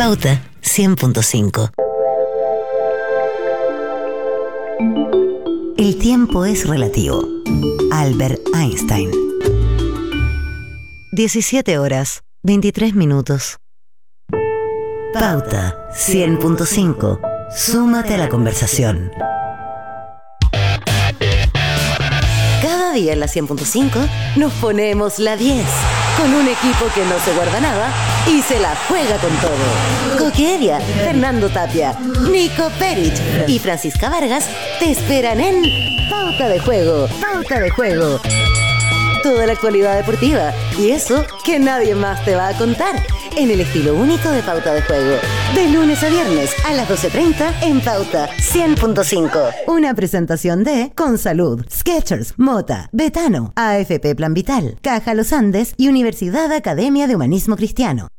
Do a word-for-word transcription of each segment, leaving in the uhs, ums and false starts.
Pauta cien punto cinco. El tiempo es relativo. Albert Einstein. diecisiete horas, veintitrés minutos. Pauta cien punto cinco. Súmate a la conversación. Cada día en la cien punto cinco nos ponemos la diez. Con un equipo que no se guarda nada y se la juega con todo. Coqueria, Fernando Tapia, Nico Perich y Francisca Vargas te esperan en Pauta de Juego. Pauta de Juego. Toda la actualidad deportiva y eso que nadie más te va a contar en el estilo único de Pauta de Juego. De lunes a viernes a las doce treinta en Pauta cien punto cinco. Una presentación de Consalud, Skechers, Mota, Betano, A F P Plan Vital, Caja Los Andes y Universidad Academia de Humanismo Cristiano.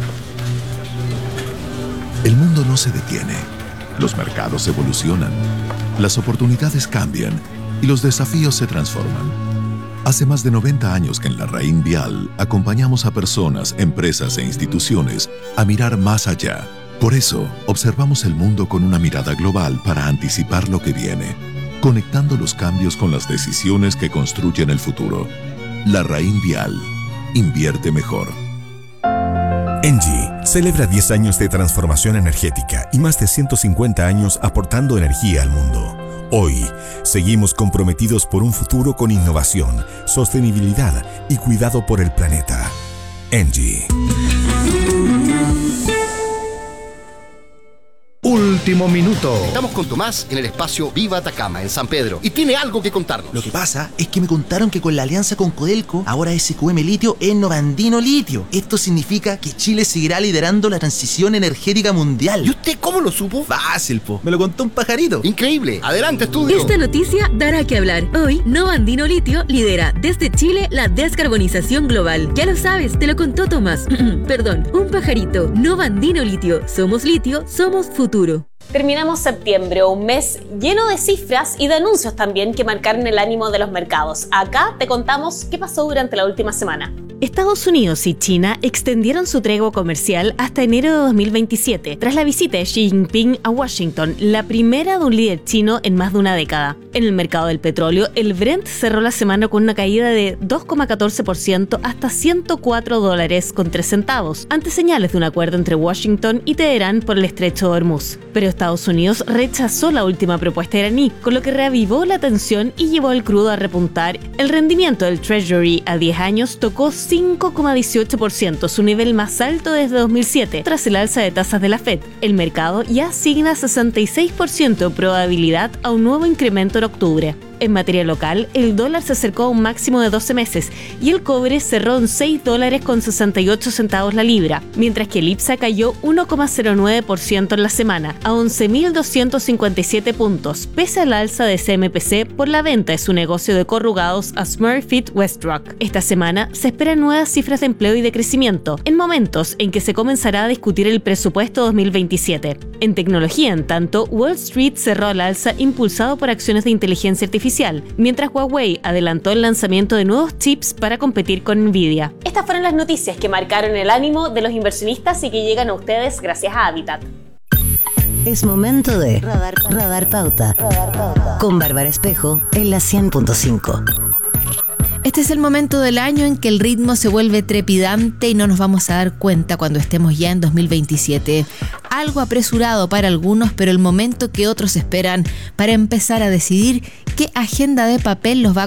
El mundo no se detiene. Los mercados evolucionan. Las oportunidades cambian y los desafíos se transforman. Hace más de noventa años que en la Raín Vial acompañamos a personas, empresas e instituciones a mirar más allá. Por eso, observamos el mundo con una mirada global para anticipar lo que viene, conectando los cambios con las decisiones que construyen el futuro. La Raín Vial. Invierte mejor. Engie celebra diez años de transformación energética y más de ciento cincuenta años aportando energía al mundo. Hoy, seguimos comprometidos por un futuro con innovación, sostenibilidad y cuidado por el planeta. Engie. Último minuto. Estamos con Tomás en el espacio Viva Atacama, en San Pedro, y tiene algo que contarnos. Lo que pasa es que me contaron que con la alianza con Codelco, ahora S Q M Litio es Novandino Litio. Esto significa que Chile seguirá liderando la transición energética mundial. ¿Y usted cómo lo supo? Fácil, po. Me lo contó un pajarito. Increíble. Adelante, estudio. Esta noticia dará que hablar. Hoy, Novandino Litio lidera desde Chile la descarbonización global. Ya lo sabes, te lo contó Tomás. Perdón, un pajarito. Novandino Litio. Somos litio, somos futuro. Terminamos septiembre, un mes lleno de cifras y de anuncios también que marcaron el ánimo de los mercados. Acá te contamos qué pasó durante la última semana. Estados Unidos y China extendieron su tregua comercial hasta enero de dos mil veintisiete, tras la visita de Xi Jinping a Washington, la primera de un líder chino en más de una década. En el mercado del petróleo, el Brent cerró la semana con una caída de dos coma catorce por ciento hasta ciento cuatro dólares con tres centavos, ante señales de un acuerdo entre Washington y Teherán por el estrecho de Hormuz. Pero Estados Unidos rechazó la última propuesta iraní, con lo que reavivó la tensión y llevó al crudo a repuntar. El rendimiento del Treasury a diez años tocó cinco coma dieciocho por ciento, su nivel más alto desde dos mil siete, tras el alza de tasas de la Fed. El mercado ya asigna sesenta y seis por ciento de probabilidad a un nuevo incremento en octubre. En materia local, el dólar se acercó a un máximo de doce meses y el cobre cerró en seis dólares con sesenta y ocho centavos la libra, mientras que el IPSA cayó uno coma cero nueve por ciento en la semana, a once mil doscientos cincuenta y siete puntos, pese al alza de C M P C por la venta de su negocio de corrugados a Smurfit Westrock. Esta semana se esperan nuevas cifras de empleo y de crecimiento, en momentos en que se comenzará a discutir el presupuesto dos mil veintisiete. En tecnología, en tanto, Wall Street cerró al alza impulsado por acciones de inteligencia artificial, mientras Huawei adelantó el lanzamiento de nuevos chips para competir con Nvidia. Estas fueron las noticias que marcaron el ánimo de los inversionistas y que llegan a ustedes gracias a Habitat. Es momento de Radar, Radar Pauta, Radar Pauta, con Bárbara Espejo en la cien punto cinco. Este es el momento del año en que el ritmo se vuelve trepidante y no nos vamos a dar cuenta cuando estemos ya en dos mil veintisiete. Algo apresurado para algunos, pero el momento que otros esperan para empezar a decidir qué agenda de papel los va a